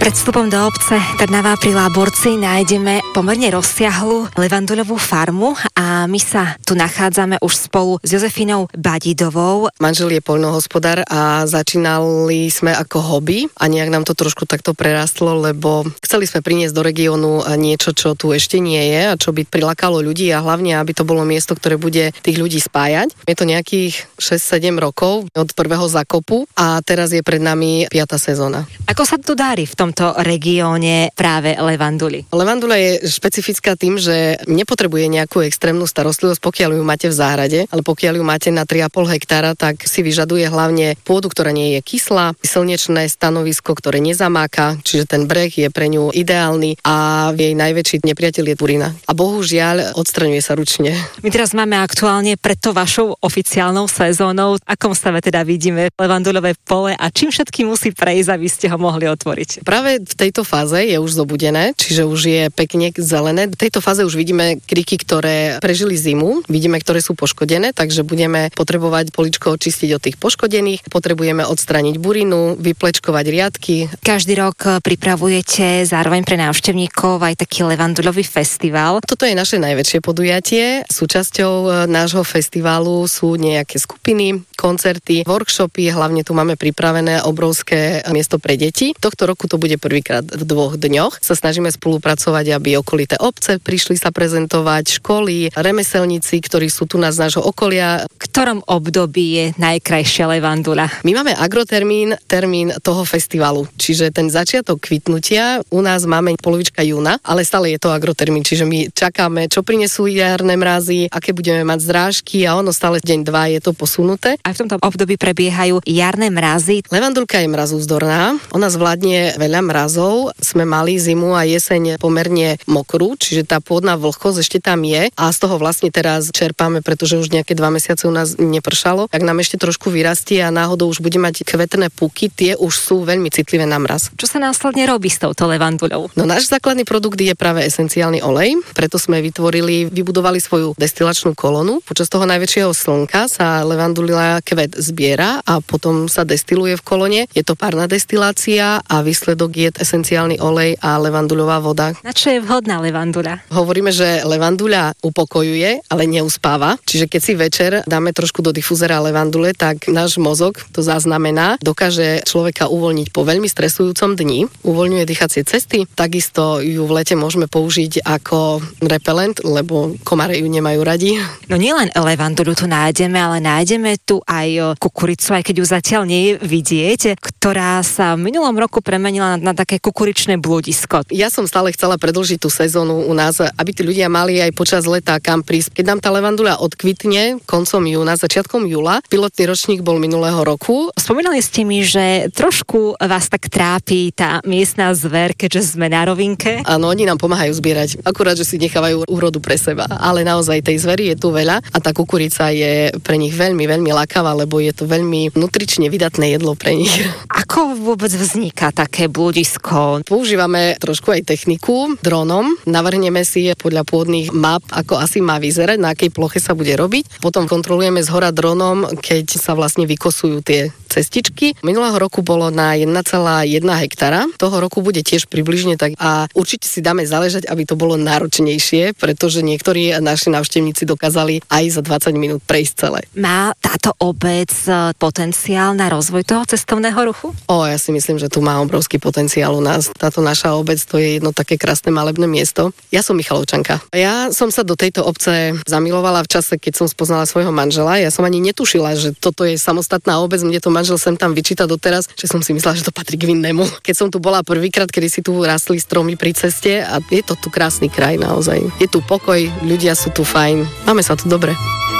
Pred vstupom do obce Trnava pri Láborci nájdeme pomerne rozsiahlu levanduľovú farmu a my sa tu nachádzame už spolu s Jozefínou Badidovou. Manžel je poľnohospodár a začínali sme ako hobby a nejak nám to trošku takto prerastlo, lebo chceli sme priniesť do regiónu niečo, čo tu ešte nie je a čo by prilákalo ľudí a hlavne, aby to bolo miesto, ktoré bude tých ľudí spájať. Je to nejakých 6-7 rokov od prvého zakopu a teraz je pred nami 5. sezóna. Ako sa tu darí v tomto regióne práve levanduli? Levandula je špecifická tým, že nepotrebuje nejakú extrémnu starostlivosť, pokiaľ ju máte v záhrade, ale pokiaľ ju máte na 3,5 hektára, tak si vyžaduje hlavne pôdu, ktorá nie je kyslá, slnečné stanovisko, ktoré nezamáka, čiže ten breh je pre ňu ideálny a jej najväčší nepriateľ je burina. A bohužiaľ odstraňuje sa ručne. My teraz máme aktuálne pred to vašou oficiálnou sezónou. V akom stave teda vidíme levanduľové pole a čím všetkým musí prejsť, aby ste ho mohli otvoriť? Práve v tejto fáze je už zobudené, čiže už je pekne zelené. V tejto fáze už vidíme kriky, ktoré prežili zimu, vidíme, ktoré sú poškodené, takže budeme potrebovať poličko očistiť od tých poškodených, potrebujeme odstrániť burinu, vyplečkovať riadky. Každý rok pripravujete zároveň pre návštevníkov aj taký levanduľový festival. Toto je naše najväčšie podujatie. Súčasťou nášho festivalu sú nejaké skupiny, koncerty, workshopy, hlavne tu máme pripravené obrovské miesto pre deti. Tohto roku to bude prvýkrát v 2 dňoch. Sa snažíme spolupracovať, aby okolité obce prišli sa prezentovať, školy, remeselníci, ktorí sú tu z nášho okolia. V ktorom období je najkrajšia levandula? My máme agrotermín, termín toho festivalu, čiže ten začiatok kvitnutia u nás máme polovička júna, ale stále je to agrotermín, čiže my čakáme, čo prinesú jarné mrazy, aké budeme mať zrážky a ono stále deň-dva je to posunuté. A v tomto období prebiehajú jarné mrazy. Levandulka je mrazúzdorná, ona zvládne veľa mrazov. Sme mali zimu a jeseň pomerne mokrú, čiže tá pôdna vlhkosť ešte tam je a z toho vlastne teraz čerpáme, pretože už nejaké 2 mesiace u nás nepršalo. Ak nám ešte trošku vyrastie a náhodou už bude mať kvetné puky, tie už sú veľmi citlivé na mraz. Čo sa následne robí s touto levanduľou? No náš základný produkt je práve esenciálny olej, preto sme vybudovali svoju destilačnú kolónu. Počas toho najväčšieho slnka sa levandula kvet zbiera a potom sa destiluje v kolóne. Je to párna destilácia a výsledok je esenciálny olej a levanduľová voda. Na čo je vhodná levanduľa? Hovoríme, že levanduľa upokojuje, ale neuspáva. Čiže keď si večer dáme trošku do difúzera levandule, tak náš mozog to zaznamená, dokáže človeka uvoľniť po veľmi stresujúcom dni, uvoľňuje dýchacie cesty, takisto ju v lete môžeme použiť ako repelent, lebo komáre ju nemajú radi. No nielen levanduľu tu nájdeme, ale nájdeme tu aj kukuricu, aj keď ju zatiaľ nie je vidieť, ktorá sa v minulom roku premenila na také kukuričné blúdisko. Ja som stále chcela predĺžiť tú sezónu u nás, aby tí ľudia mali aj počas leta kam prísť. Keď nám tá levanduľa odkvitne koncom júna, začiatkom júla, pilotný ročník bol minulého roku. Spomínali ste mi, že trošku vás tak trápi tá miestna zver, keďže sme na rovinke. Áno, oni nám pomáhajú zbierať. Akurát, že si nechávajú úrodu pre seba. Ale naozaj tej zvery je tu veľa a tá kukurica je pre nich veľmi, veľmi lákavá, lebo je to veľmi nutrične vydatné jedlo pre nich. Ako vôbec vzniká také blúdisko? Používame trošku aj techniku dronom. Navrhneme si podľa pôdnych map, ako asi má vyzerať, na akej ploche sa bude robiť. Potom kontrolujeme zhora dronom, keď sa vlastne vykosujú tie cestičky. Minulého roku bolo na 1,1 hektára. Toho roku bude tiež približne tak a určite si dáme záležať, aby to bolo náročnejšie, pretože niektorí naši návštevníci dokázali aj za 20 minút prejsť celé. Má táto obec potenciál na rozvoj toho cestovného ruchu? Ja si myslím, že tu má obrovský potenciál u nás. Táto naša obec, to je jedno také krásne malebné miesto. Ja som Michalovčanka. Ja som sa do tejto obce zamilovala v čase, keď som spoznala svojho manžela. Ja som ani netušila, že toto je samostatná obec. Mne to manžel sem tam vyčíta doteraz, že som si myslela, že to patrí k Vinnému. Keď som tu bola prvýkrát, kedy si tu rastli stromy pri ceste a je to tu krásny kraj naozaj. Je tu pokoj, ľudia sú tu fajn. Máme sa tu dobre.